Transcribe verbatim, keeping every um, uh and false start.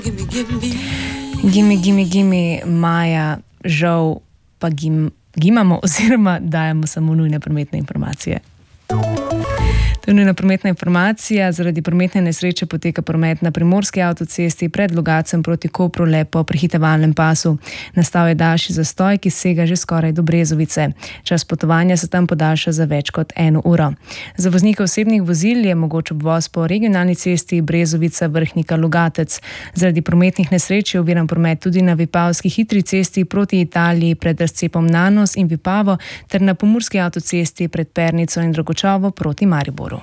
Gimi, gimi, gimi, Maja, žal pa gim, gimamo oziroma dajemo samo nujne prometne informacije. To je nujna prometna informacija. Zaradi prometne nesreče poteka promet na primorski avtocesti pred Logatcem proti Kopru le po prehitevalnem pasu. Nastal je daljši zastoj, ki sega že skoraj do Brezovice. Čas potovanja se tam podaljša za več kot eno uro. Za voznike osebnih vozil je mogoč obvoz po regionalni cesti Brezovica Vrhnika Logatec. Zaradi prometnih nesreč je oviran promet tudi na vipavski hitri cesti proti Italiji pred razcepom Nanos in Vipavo ter na pomurski avtocesti pred Pernico in Dragočovo proti Mariboru.